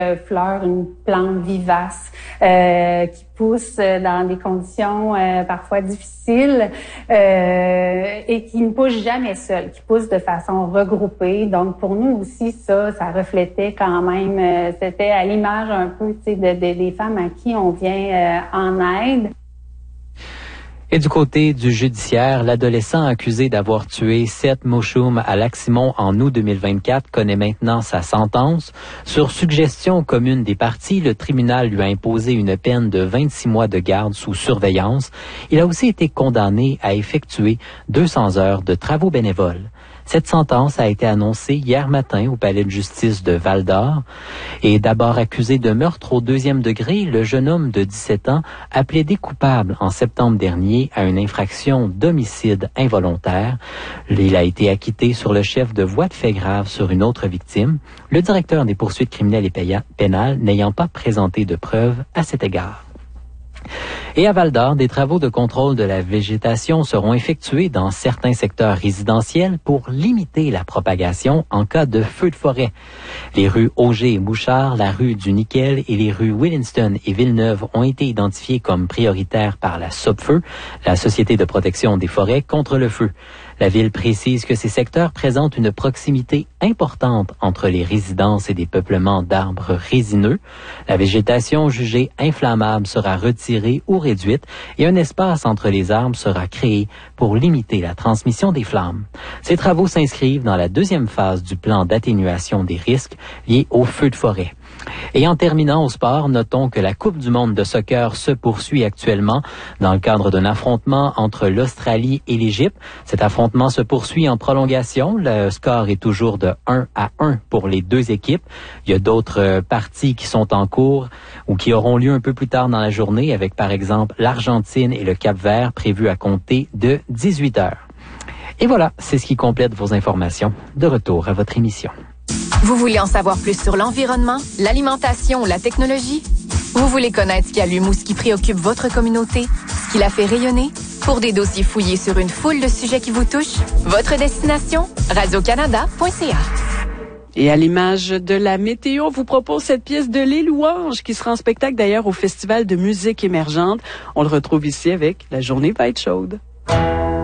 Fleur, une plante vivace qui pousse dans des conditions parfois difficiles et qui ne pousse jamais seule, qui pousse de façon regroupée. Donc pour nous aussi, ça reflétait quand même, c'était à l'image un peu des femmes à qui on vient en aide. Et du côté du judiciaire, l'adolescent accusé d'avoir tué Seth Moshoum à Lac-Simon en août 2024 connaît maintenant sa sentence. Sur suggestion commune des parties, le tribunal lui a imposé une peine de 26 mois de garde sous surveillance. Il a aussi été condamné à effectuer 200 heures de travaux bénévoles. Cette sentence a été annoncée hier matin au palais de justice de Val-d'Or. Et d'abord accusé de meurtre au 2e degré, le jeune homme de 17 ans a plaidé coupable en septembre dernier à une infraction d'homicide involontaire. Il a été acquitté sur le chef de voie de fait grave sur une autre victime, le directeur des poursuites criminelles et pénales n'ayant pas présenté de preuves à cet égard. Et à Val-d'Or, des travaux de contrôle de la végétation seront effectués dans certains secteurs résidentiels pour limiter la propagation en cas de feu de forêt. Les rues Auger et Bouchard, la rue du Nickel et les rues Williamston et Villeneuve ont été identifiées comme prioritaires par la SOPFEU, la Société de protection des forêts contre le feu. La ville précise que ces secteurs présentent une proximité importante entre les résidences et des peuplements d'arbres résineux. La végétation jugée inflammable sera retirée ou réduite et un espace entre les arbres sera créé pour limiter la transmission des flammes. Ces travaux s'inscrivent dans la deuxième phase du plan d'atténuation des risques liés aux feux de forêt. Et en terminant au sport, notons que la Coupe du monde de soccer se poursuit actuellement dans le cadre d'un affrontement entre l'Australie et l'Égypte. Cet affrontement se poursuit en prolongation. Le score est toujours de 1-1 pour les deux équipes. Il y a d'autres parties qui sont en cours ou qui auront lieu un peu plus tard dans la journée avec par exemple l'Argentine et le Cap-Vert prévus à compter de 18 heures. Et voilà, c'est ce qui complète vos informations. De retour à votre émission. Vous voulez en savoir plus sur l'environnement, l'alimentation ou la technologie? Vous voulez connaître ce qui allume ou ce qui préoccupe votre communauté, ce qui la fait rayonner? Pour des dossiers fouillés sur une foule de sujets qui vous touchent, votre destination, radiocanada.ca. Et à l'image de la météo, on vous propose cette pièce de Les Louanges qui sera en spectacle d'ailleurs au Festival de musique émergente. On le retrouve ici avec La journée va être chaude.